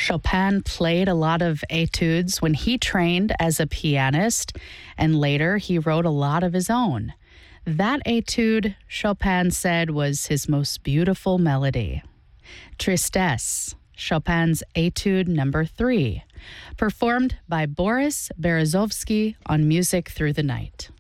Chopin played a lot of etudes when he trained as a pianist, and later he wrote a lot of his own. That etude, Chopin said, was his most beautiful melody. Tristesse, Chopin's Etude Number 3, performed by Boris Berezovsky on Music Through the Night.